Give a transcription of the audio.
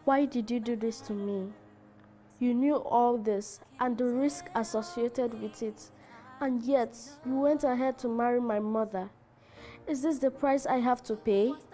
Why did you do this to me? You knew all this and the risk associated with it, and yet you went ahead to marry my mother. Is this the price I have to pay?